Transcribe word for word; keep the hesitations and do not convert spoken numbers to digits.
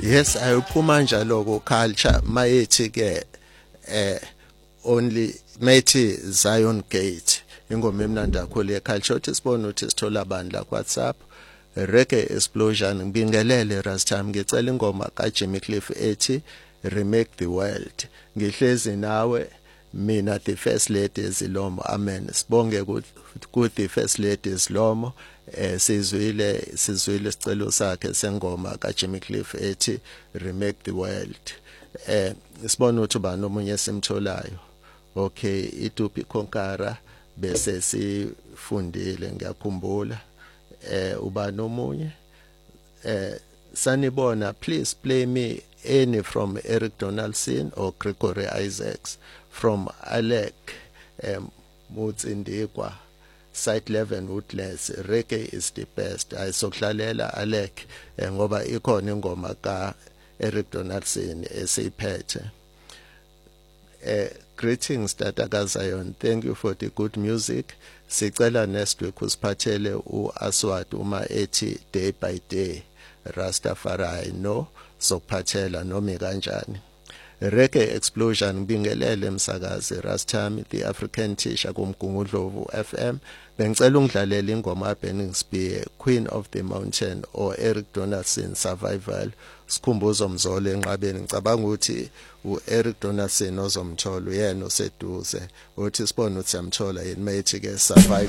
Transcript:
Yes, ayiphuma njalo ku culture mayethi ke eh only methi Zion Gate ingoma emnandi kakhulu ye culture uthi sibone uthi sithola bandla ku WhatsApp Reggae Explosion ngibingelele Rastam ngicela ingoma ka Jimmy Cliff ethi Remake the World ngihlezi nawe mina the first lady Zilomo amen sibonge ku the first lady Zilomo eh sizwile sizwile isicelo sakhe sengoma ka Jimmy Cliff ethi Remake the World eh sibona ukuthi ba nomunye simtholayo okay itupi Konkara bese sifundile ngiyakhumbula eh uba nomunye eh sanibona please play me any from Eric Donaldson or Gregory Isaacs from Alec um Mutsindikwa site eleven Woodlands reggae is the best ayisokhlalela Alec eh, ngoba ikhona ingoma ka Eric Donaldson esiphethe eh greetings Tata Kazion thank you for the good music sicela next week usiphathele uAswad uma ethi day by day Rastafari no sokuphathela noma kanjani Reggae Explosion ngibingelele msakazi Rastam the African Teacher kumgungudlovu F M bengicela ungidlalele ingoma Burning Spear Queen of the Mountain or Eric Donaldson Survival sikhumbuzo mzolo enqabeni ngicabanga ukuthi uEric Donaldson ozomthola uyena oseduze uthi sibone ukuthi yamthola yini mayithi ke Survival